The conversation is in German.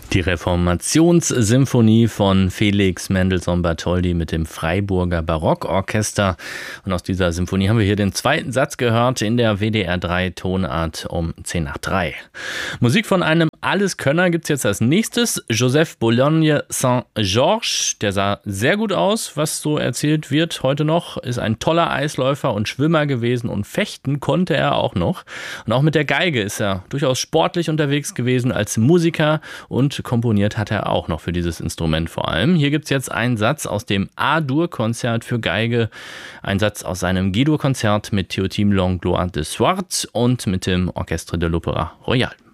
Die Reformationssymphonie von Felix Mendelssohn Bartholdy mit dem Freiburger Barockorchester. Und aus dieser Symphonie haben wir hier den zweiten Satz gehört in der WDR 3 Tonart um 10 nach 3. Musik von einem Alleskönner gibt's jetzt als nächstes. Joseph Boulogne Saint-Georges, der sah sehr gut aus, was so erzählt wird heute noch, ist ein toller Eisläufer und Schwimmer gewesen und fechten konnte er auch noch. Und auch mit der Geige ist er durchaus sportlich unterwegs gewesen als Musiker und komponiert hat er auch noch für dieses Instrument vor allem. Hier gibt's jetzt einen Satz aus dem A-Dur-Konzert für Geige, ein Satz aus seinem G-Dur-Konzert mit Théotime Langlois de Swart und mit dem Orchestre de l'Opéra Royal.